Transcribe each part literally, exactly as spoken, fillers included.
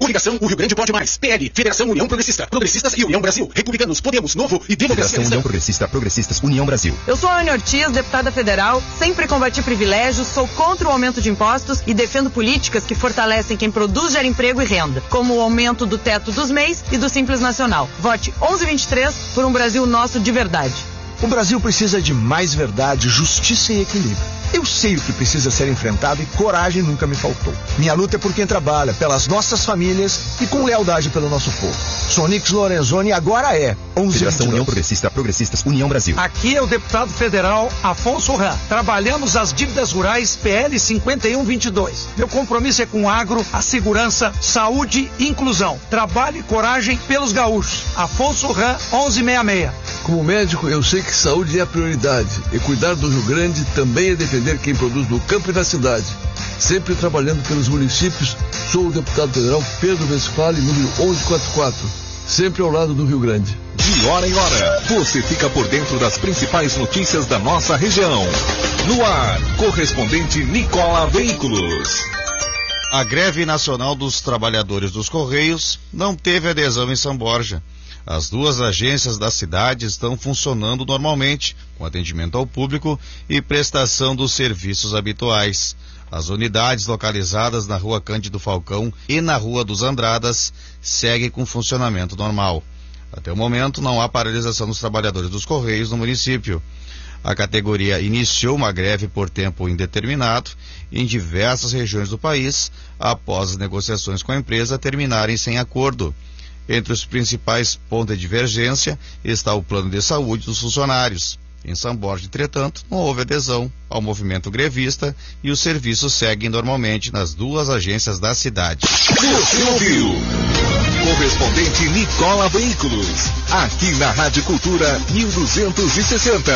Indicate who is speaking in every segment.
Speaker 1: Coligação, o Rio Grande pode mais. P L, Federação União Progressista, Progressistas e União Brasil. Republicanos, Podemos, Novo e Democracia.
Speaker 2: Federação União Progressista, Progressistas, União Brasil.
Speaker 3: Eu sou a Ana Ortiz, deputada federal, sempre combati privilégios, sou contra o aumento de impostos e defendo políticas que fortalecem quem produz, gera emprego e renda, como o aumento do teto dos M E Is e do Simples Nacional. Vote onze vinte e três por um Brasil nosso de verdade.
Speaker 4: O Brasil precisa de mais verdade, justiça e equilíbrio. Eu sei o que precisa ser enfrentado e coragem nunca me faltou. Minha luta é por quem trabalha, pelas nossas famílias e com lealdade pelo nosso povo. Sonix Lorenzoni agora é onze
Speaker 2: Federação União Progressista, Progressistas, União Brasil.
Speaker 5: Aqui é o deputado federal Afonso Rã. Trabalhamos as dívidas rurais P L cinquenta e um vinte e dois. Meu compromisso é com o agro, a segurança, saúde e inclusão. Trabalho e coragem pelos gaúchos. Afonso Rã, onze sessenta e seis.
Speaker 6: Como médico, eu sei que saúde é a prioridade e cuidar do Rio Grande também é defender quem produz no campo e na cidade. Sempre trabalhando pelos municípios, sou o deputado federal Pedro Westphal, número onze quarenta e quatro, sempre ao lado do Rio Grande.
Speaker 7: De hora em hora, você fica por dentro das principais notícias da nossa região. No ar, correspondente Nicola Veículos.
Speaker 8: A greve nacional dos trabalhadores dos Correios não teve adesão em São Borja. As duas agências da cidade estão funcionando normalmente, com atendimento ao público e prestação dos serviços habituais. As unidades localizadas na Rua Cândido Falcão e na Rua dos Andradas seguem com funcionamento normal. Até o momento, não há paralisação dos trabalhadores dos Correios no município. A categoria iniciou uma greve por tempo indeterminado em diversas regiões do país, após as negociações com a empresa terminarem sem acordo. Entre os principais pontos de divergência está o plano de saúde dos funcionários. Em São Borja, entretanto, não houve adesão ao movimento grevista e os serviços seguem normalmente nas duas agências da cidade.
Speaker 7: Você ouviu? Correspondente Nicola Veículos, aqui na Rádio Cultura mil duzentos e sessenta.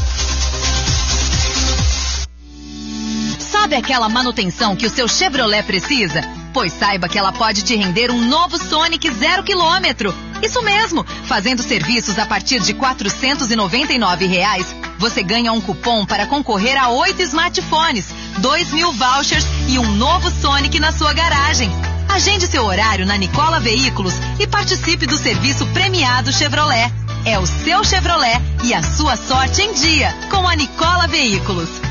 Speaker 9: Sabe aquela manutenção que o seu Chevrolet precisa? Pois saiba que ela pode te render um novo Sonic zero quilômetro. Isso mesmo, fazendo serviços a partir de quatrocentos e noventa e nove reais, você ganha um cupom para concorrer a oito smartphones, dois mil vouchers e um novo Sonic na sua garagem. Agende seu horário na Nicola Veículos e participe do serviço premiado Chevrolet. É o seu Chevrolet e a sua sorte em dia com a Nicola Veículos.